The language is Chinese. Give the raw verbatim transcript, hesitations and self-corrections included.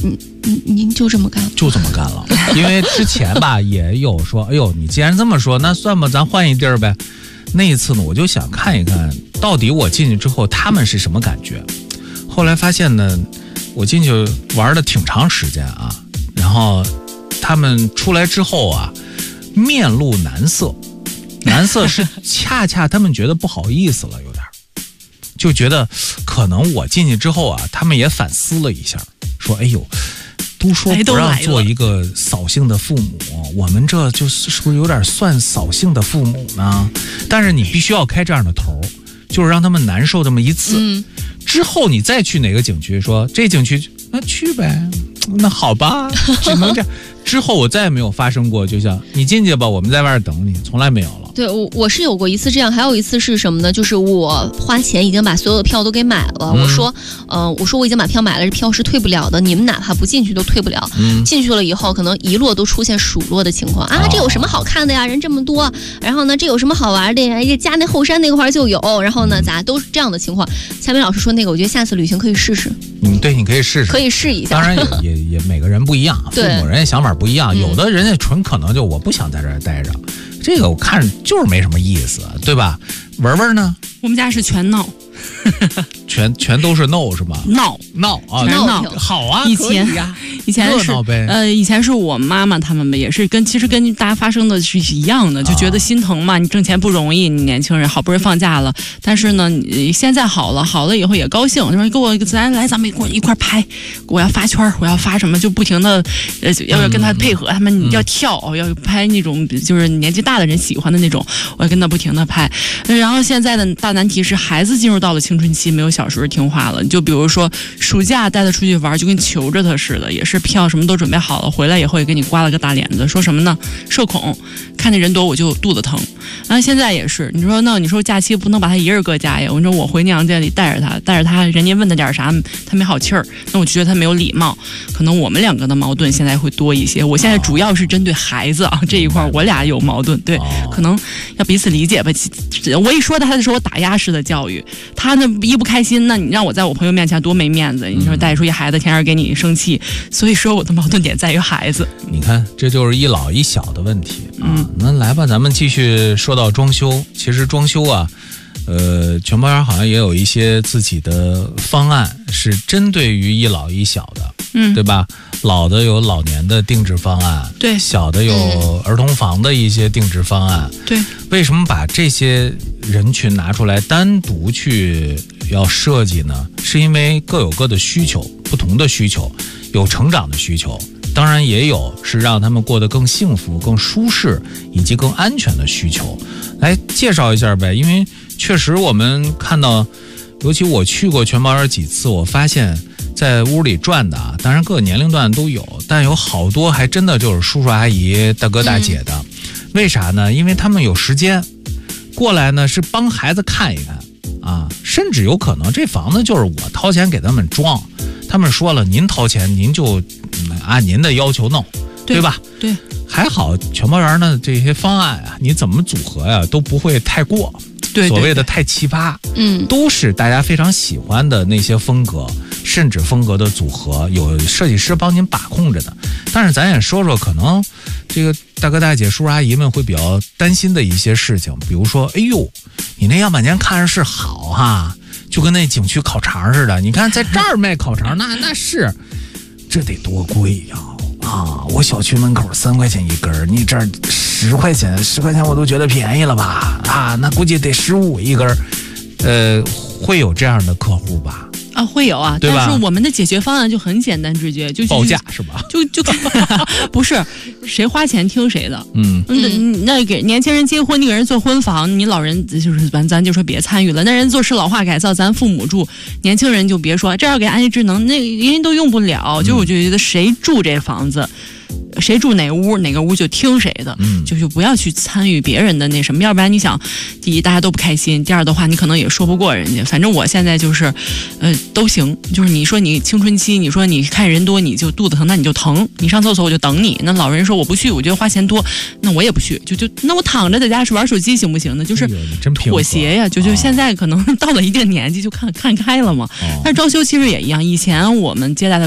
您您您就这么干了？ 就这么干了，因为之前吧也有说，哎呦，你既然这么说，那算吧，咱换一地儿呗。那一次呢，我就想看一看，到底我进去之后他们是什么感觉。后来发现呢，我进去玩的挺长时间啊，然后他们出来之后啊，面露难色，难色是恰恰他们觉得不好意思了，有点，就觉得可能我进去之后啊，他们也反思了一下，说，哎呦，都说不让做一个扫兴的父母，我们这就是不是有点算扫兴的父母呢？但是你必须要开这样的头，就是让他们难受这么一次。嗯，之后你再去哪个景区，说这景区那去呗，那好吧，只能这样。之后我再也没有发生过，就像你进去吧，我们在外面等你，从来没有了。 对，我我是有过一次这样，还有一次是什么呢？就是我花钱已经把所有的票都给买了，嗯、我说，呃，我说我已经把票买了，这票是退不了的，你们哪怕不进去都退不了。嗯、进去了以后，可能一落都出现数落的情况啊，哦、这有什么好看的呀？人这么多，然后呢，这有什么好玩的呀？加那后山那块就有，然后呢，咱都是这样的情况。夏明老师说那个，我觉得下次旅行可以试试。 嗯，对，你可以试试， 可以试一下。 当然也也也每个人不一样，父母人家想法不一样，有的人家纯可能就我不想在这儿待着。这个我看着就是没什么意思，对吧？文文呢？ 我们家是全闹， 全全都是闹是吧？ 闹闹啊， 闹好啊！ 以前呀， 以前是呃，以前是我妈妈他们也是跟其实跟大家发生的是一样的，就觉得心疼嘛。你挣钱不容易，你年轻人好不容易放假了，但是呢，你现在好了，好了以后也高兴，就说给我咱来咱们跟我一块拍，我要发圈，我要发什么，就不停的呃要要跟他配合，他们要跳，嗯、要拍那种就是年纪大的人喜欢的那种，我要跟他不停的拍。然后现在的大难题是孩子进入到了青春期，没有小时候听话了。就比如说暑假带他出去玩，就跟求着他似的，也是票什么都准备好了，回来以后也给你刮了个大脸子，说什么呢？社恐，看见人多我就肚子疼。然后现在也是，你说那你说假期不能把他一人搁家呀？我说我回娘家里带着他，带着他，人家问他点啥，他没好气儿，那我就觉得他没有礼貌。可能我们两个的矛盾现在会多一些。我现在主要是针对孩子啊这一块，我俩有矛盾，对，可能要彼此理解吧。我一说他，他就说我打压式的教育，他那一不开心，那你让我在我朋友面前多没面子。你说带出一孩子，天天给你生气，所以说我的矛盾点在于孩子。 你看，这就是一老一小的问题啊。嗯、那来吧，咱们继续说到装修。其实装修啊，呃，全包园好像也有一些自己的方案，是针对于一老一小的，嗯，对吧？老的有老年的定制方案， 对， 小的有儿童房的一些定制方案， 对。 为什么把这些人群拿出来单独去要设计呢？是因为各有各的需求，不同的需求，有成长的需求，当然也有是让他们过得更幸福、更舒适以及更安全的需求。来介绍一下呗，因为确实我们看到，尤其我去过全包园几次，我发现在屋里转的啊，当然各个年龄段都有，但有好多还真的就是叔叔阿姨、大哥大姐的。嗯、为啥呢？因为他们有时间过来呢，是帮孩子看一看啊，甚至有可能这房子就是我掏钱给他们装，他们说了您掏钱，您就按您的要求弄， 对, 对吧？ 对， 还好全包园的这些方案啊，你怎么组合呀、啊、都不会太过。 对对对， 所谓的太奇葩， 嗯， 都是大家非常喜欢的那些风格，甚至风格的组合，有设计师帮您把控着的。但是咱也说说，可能这个大哥大姐、叔叔阿姨们会比较担心的一些事情，比如说，哎呦，你那样板间看着是好哈，就跟那景区烤肠似的，你看在这儿卖烤肠，那那是，这得多贵呀！啊，我小区门口三块钱一根，你这儿十块钱，十块钱我都觉得便宜了吧？啊，那估计得十五一根，呃，会有这样的客户吧？ 啊，会有啊， 对吧？ 但是我们的解决方案就很简单直接，就报价是吧？ 就就不是谁花钱听谁的， 嗯， 嗯，那给年轻人结婚，你给人做婚房，你老人就是咱咱就说别参与了。那人做适老化改造，咱父母住，年轻人就别说这要给安利智能，那人家都用不了。嗯、就我就觉得谁住这房子。谁住哪屋哪个屋就听谁的，嗯，就就不要去参与别人的那什么，要不然你想，第一大家都不开心，第二的话你可能也说不过人家。反正我现在就是，呃，都行，就是你说你青春期，你说你看人多你就肚子疼，那你就疼，你上厕所我就等你。那老人说我不去，我觉得花钱多，那我也不去，就就那我躺着在家是玩手机行不行呢？就是妥协呀，就就现在可能到了一定年纪就看看开了嘛。但是装修其实也一样，以前我们接待的